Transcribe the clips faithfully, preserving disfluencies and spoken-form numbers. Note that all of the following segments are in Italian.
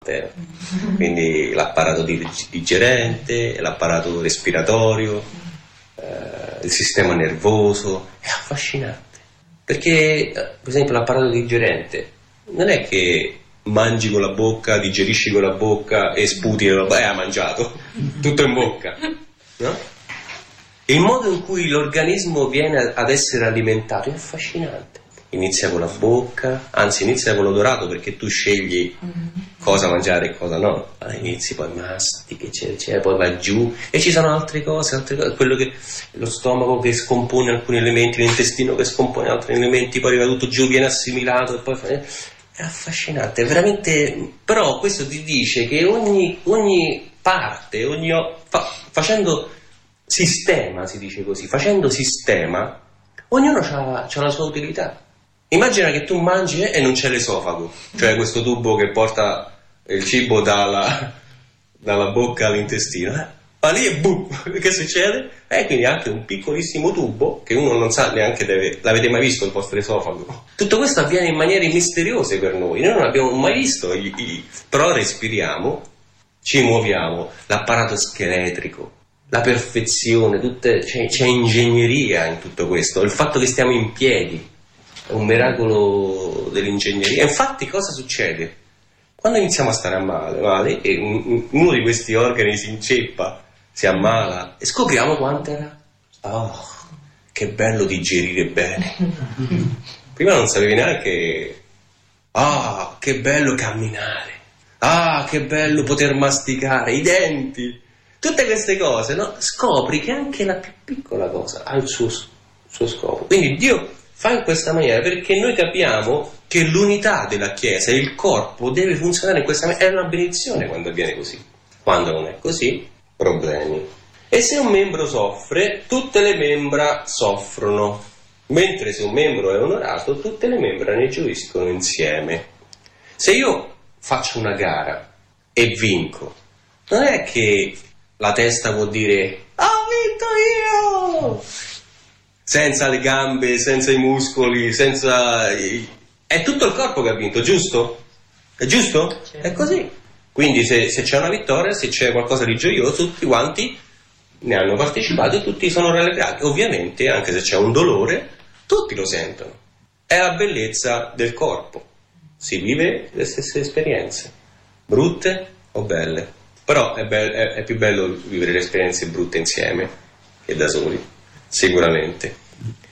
intero. Quindi l'apparato digerente, l'apparato respiratorio, eh, il sistema nervoso, è affascinante. Perché, per esempio, l'apparato digerente non è che mangi con la bocca, digerisci con la bocca e sputi e eh, ha mangiato, tutto in bocca, no? Il modo in cui l'organismo viene ad essere alimentato è affascinante. Inizia con la bocca, anzi inizia con l'odorato, perché tu scegli cosa mangiare e cosa no. Inizi, poi mastichi, eccetera, eccetera, poi vai giù e ci sono altre cose, altre cose, quello che lo stomaco che scompone alcuni elementi, l'intestino che scompone altri elementi, poi arriva tutto giù, viene assimilato e poi fa... è affascinante, veramente. Però questo ti dice che ogni, ogni parte, ogni fa, facendo sistema, si dice così, facendo sistema, ognuno ha la sua utilità. Immagina che tu mangi e non c'è l'esofago, cioè questo tubo che porta il cibo dalla, dalla bocca all'intestino, eh? Ma lì e boom, che succede? E eh, quindi anche un piccolissimo tubo che uno non sa neanche deve... L'avete mai visto il vostro esofago? Tutto questo avviene in maniere misteriose per noi, noi non abbiamo mai visto, i, i, però respiriamo, ci muoviamo, l'apparato scheletrico, la perfezione, tutte, c'è, c'è ingegneria in tutto questo, il fatto che stiamo in piedi è un miracolo dell'ingegneria. E infatti cosa succede? Quando iniziamo a stare a male, male e uno di questi organi si inceppa, si ammala e scopriamo quanto era. Oh, che bello digerire bene. Prima non sapevi neanche. Ah, che bello camminare. Ah, che bello poter masticare i denti. Tutte queste cose, no? Scopri che anche la più piccola cosa ha il suo, suo scopo. Quindi Dio fa in questa maniera perché noi capiamo che l'unità della Chiesa, il corpo, deve funzionare in questa maniera. È una benedizione quando avviene così. Quando non è così, problemi. E se un membro soffre, tutte le membra soffrono. Mentre se un membro è onorato, tutte le membra ne gioiscono insieme. Se io faccio una gara e vinco, non è che la testa può dire ho vinto io, senza le gambe, senza i muscoli, senza... È tutto il corpo che ha vinto, giusto? È giusto? È così. Quindi se, se c'è una vittoria, se c'è qualcosa di gioioso, tutti quanti ne hanno partecipato e tutti sono rallegrati. Ovviamente, anche se c'è un dolore, tutti lo sentono. È la bellezza del corpo. Si vive le stesse esperienze, brutte o belle. Però è, be- è, è più bello vivere le esperienze brutte insieme che da soli, sicuramente.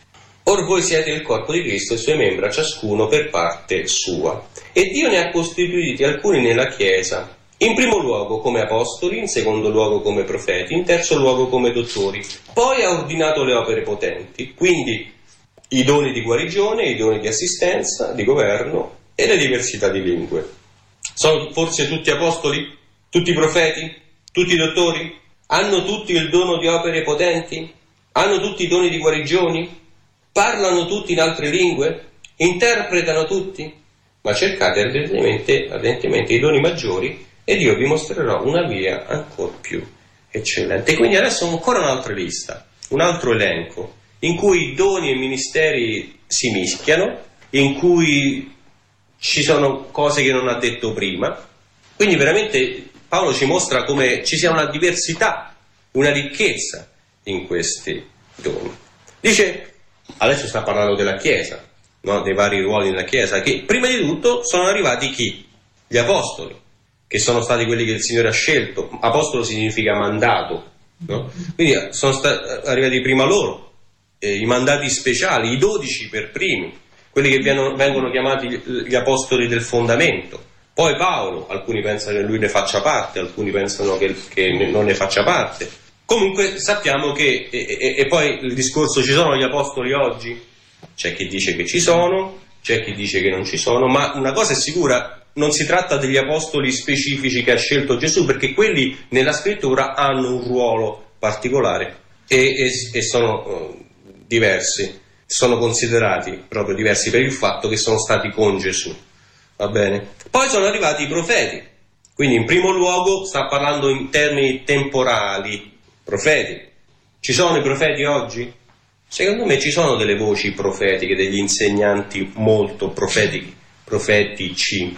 Or voi siete il corpo di Cristo e sue membra, ciascuno per parte sua. E Dio ne ha costituiti alcuni nella Chiesa, in primo luogo come apostoli, in secondo luogo come profeti, in terzo luogo come dottori. Poi ha ordinato le opere potenti, quindi i doni di guarigione, i doni di assistenza, di governo e le diversità di lingue. Sono forse tutti apostoli? Tutti profeti? Tutti dottori? Hanno tutti il dono di opere potenti? Hanno tutti i doni di guarigioni? Parlano tutti in altre lingue? Interpretano tutti? Ma cercate ardentemente, ardentemente i doni maggiori ed io vi mostrerò una via ancora più eccellente. Quindi adesso ancora un'altra lista, un altro elenco, in cui doni e ministeri si mischiano, in cui ci sono cose che non ha detto prima. Quindi veramente Paolo ci mostra come ci sia una diversità, una ricchezza in questi doni. Dice, adesso sta parlando della Chiesa, no? Dei vari ruoli della Chiesa, che prima di tutto sono arrivati chi? Gli apostoli, che sono stati quelli che il Signore ha scelto. Apostolo significa mandato, no? Quindi sono stati arrivati prima loro, eh, i mandati speciali, i dodici per primi, quelli che vengono, vengono chiamati gli apostoli del fondamento. Poi Paolo, alcuni pensano che lui ne faccia parte, alcuni pensano che, che non ne faccia parte. Comunque sappiamo che, e, e, e poi il discorso, ci sono gli apostoli oggi? C'è chi dice che ci sono, c'è chi dice che non ci sono, ma una cosa è sicura, non si tratta degli apostoli specifici che ha scelto Gesù, perché quelli nella scrittura hanno un ruolo particolare e, e, e sono uh, diversi, sono considerati proprio diversi per il fatto che sono stati con Gesù. Va bene? Poi sono arrivati i profeti, quindi in primo luogo sta parlando in termini temporali. Profeti. Ci sono i profeti oggi? Secondo me ci sono delle voci profetiche, degli insegnanti molto profetici, profetici,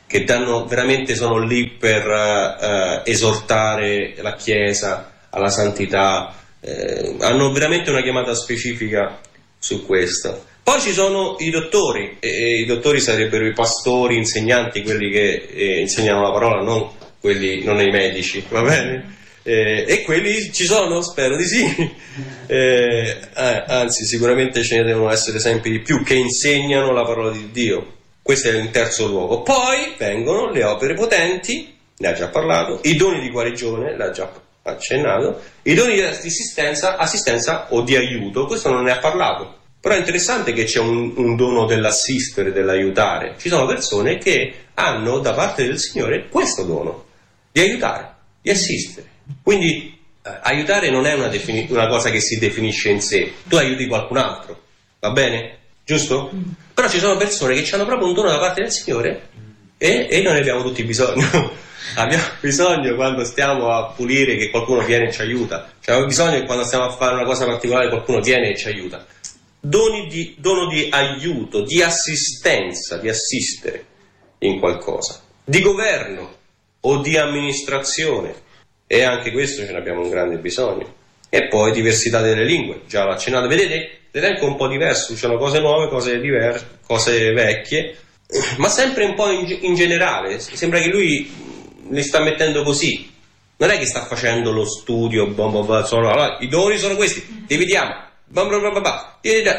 che danno, veramente sono lì per uh, esortare la Chiesa alla santità, eh, hanno veramente una chiamata specifica su questo. Poi ci sono i dottori, e, e i dottori sarebbero i pastori, insegnanti, quelli che eh, insegnano la parola, non quelli, non i medici, va bene? Eh, e quelli ci sono? Spero di sì. Eh, eh, anzi, sicuramente ce ne devono essere sempre di più, che insegnano la parola di Dio. Questo è in terzo luogo. Poi vengono le opere potenti, ne ha già parlato, i doni di guarigione, l'ha già accennato, i doni di assistenza, assistenza o di aiuto, questo non ne ha parlato. Però è interessante che c'è un, un dono dell'assistere, dell'aiutare. Ci sono persone che hanno da parte del Signore questo dono, di aiutare, di assistere. Quindi eh, aiutare non è una, defini- una cosa che si definisce in sé, tu aiuti qualcun altro, va bene? Giusto? Mm. Però ci sono persone che hanno proprio un dono da parte del Signore e, e noi ne abbiamo tutti bisogno. Abbiamo bisogno quando stiamo a pulire che qualcuno viene e ci aiuta, cioè, abbiamo bisogno che quando stiamo a fare una cosa particolare qualcuno viene e ci aiuta. Doni di, dono di aiuto, di assistenza, di assistere in qualcosa, di governo o di amministrazione, e anche questo ce ne abbiamo un grande bisogno. E poi diversità delle lingue, già l'ho accennato, vedete, l'elenco è un po' diverso, ci sono cose nuove, cose diverse, cose vecchie, ma sempre un po' in, in generale. Sembra che lui li sta mettendo così, non è che sta facendo lo studio, bom, bom, bom, sono, allora, i doni sono questi, dividiamo, bom, bom, bom, bom,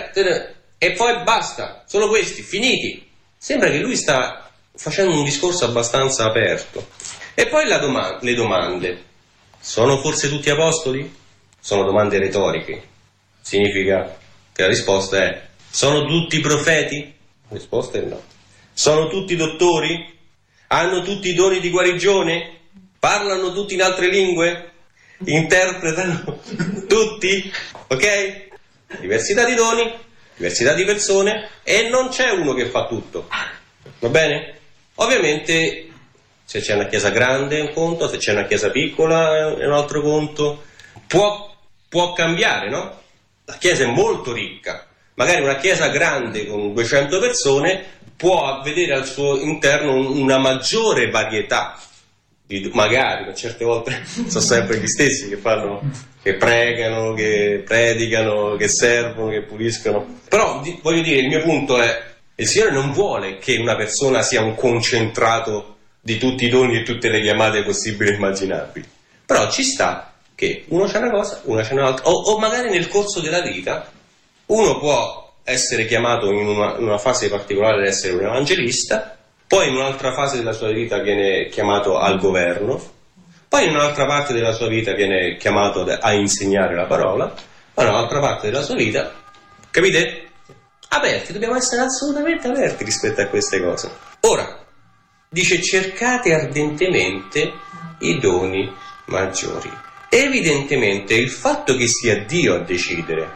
e poi basta, sono questi, finiti. Sembra che lui sta facendo un discorso abbastanza aperto. E poi la doma- le domande, sono forse tutti apostoli? Sono domande retoriche, significa che la risposta è: sono tutti profeti? La risposta è no. Sono tutti dottori? Hanno tutti i doni di guarigione? Parlano tutti in altre lingue? Interpretano tutti? Ok? Diversità di doni, diversità di persone, e non c'è uno che fa tutto, va bene? Ovviamente se c'è una chiesa grande è un conto, se c'è una chiesa piccola è un altro conto. Può, può cambiare, no? La chiesa è molto ricca, magari una chiesa grande con duecento persone può vedere al suo interno una maggiore varietà di, magari, certe volte sono sempre gli stessi che fanno, che pregano, che predicano, che servono, che puliscono. Però di, voglio dire, il mio punto è: il Signore non vuole che una persona sia un concentrato di tutti i doni e tutte le chiamate possibili e immaginabili. Però ci sta che uno c'è una cosa, uno c'è un'altra, o, o magari nel corso della vita uno può essere chiamato in una, in una fase particolare ad essere un evangelista, poi in un'altra fase della sua vita viene chiamato al governo, poi in un'altra parte della sua vita viene chiamato a insegnare la parola, poi in un'altra parte della sua vita, capite? Aperti, dobbiamo essere assolutamente aperti rispetto a queste cose. Ora, dice: cercate ardentemente i doni maggiori. Evidentemente il fatto che sia Dio a decidere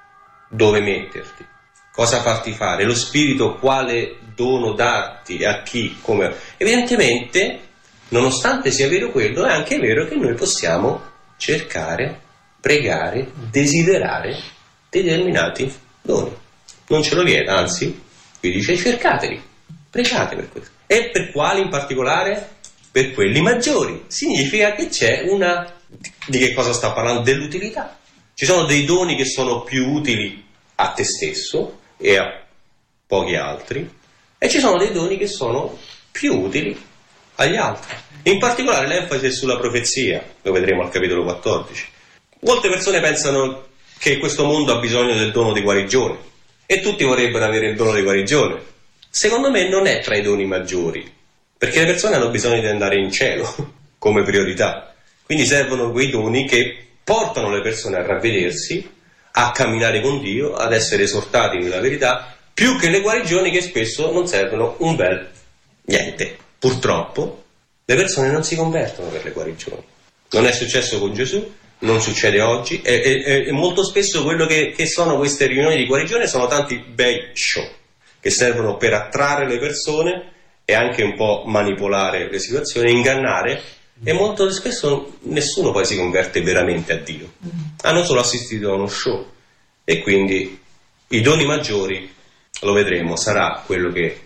dove metterti, cosa farti fare, lo Spirito quale dono darti, a chi, come, evidentemente, nonostante sia vero quello, è anche vero che noi possiamo cercare, pregare, desiderare determinati doni. Non ce lo vieta, anzi, vi dice: cercateli, pregate per questo. E per quali in particolare? Per quelli maggiori. Significa che c'è una... Di che cosa sta parlando? Dell'utilità. Ci sono dei doni che sono più utili a te stesso e a pochi altri, e ci sono dei doni che sono più utili agli altri. In particolare l'enfasi è sulla profezia, lo vedremo al capitolo quattordici. Molte persone pensano che questo mondo ha bisogno del dono di guarigione e tutti vorrebbero avere il dono di guarigione. Secondo me non è tra i doni maggiori, perché le persone hanno bisogno di andare in cielo come priorità. Quindi servono quei doni che portano le persone a ravvedersi, a camminare con Dio, ad essere esortati nella verità, più che le guarigioni che spesso non servono un bel niente. Purtroppo le persone non si convertono per le guarigioni. Non è successo con Gesù, non succede oggi, e, e, e molto spesso quello che, che sono queste riunioni di guarigione sono tanti bei show che servono per attrarre le persone e anche un po' manipolare le situazioni, ingannare, e molto spesso nessuno poi si converte veramente a Dio. Hanno solo assistito a uno show. E quindi i doni maggiori, lo vedremo, sarà quello che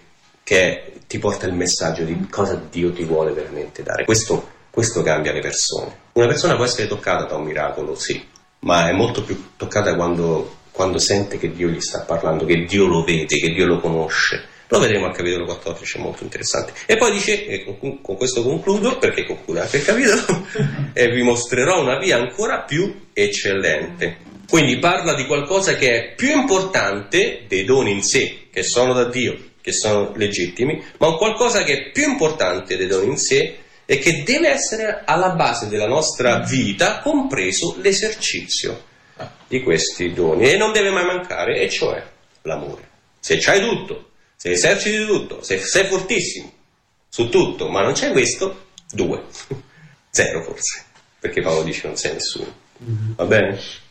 che ti porta il messaggio di cosa Dio ti vuole veramente dare. Questo, questo cambia le persone. Una persona può essere toccata da un miracolo, sì, ma è molto più toccata quando, quando sente che Dio gli sta parlando, che Dio lo vede, che Dio lo conosce. Lo vedremo al capitolo quattordici, è molto interessante. E poi dice, e con, con questo concludo, perché conclude anche il capitolo, e vi mostrerò una via ancora più eccellente. Quindi parla di qualcosa che è più importante dei doni in sé, che sono da Dio, che sono legittimi, ma un qualcosa che è più importante dei doni in sé e che deve essere alla base della nostra vita, compreso l'esercizio di questi doni. E non deve mai mancare, e cioè l'amore. Se c'hai tutto, se eserciti tutto, se sei fortissimo su tutto, ma non c'è questo, due. Zero forse, perché Paolo dice non sei nessuno. Va bene?